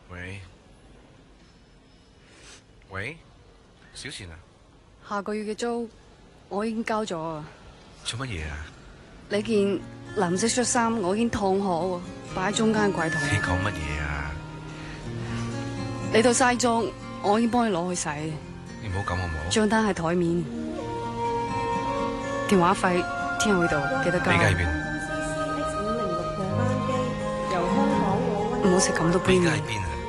喂，喂，小錢啊， 下個月嘅租我已經交咗啊。 做乜嘢啊？ 你件藍色恤衫我已經燙好喎，擺喺中間櫃桶。 你講乜嘢啊？ 你套西裝我已經幫你攞去洗。 你唔好咁好唔好？ 賬單喺台面，電話費聽日去到記得交。 你而家喺邊？ 公司 CX506嘅班機由香港往溫哥華。 唔好食咁多杯麵。 你而家喺邊啊？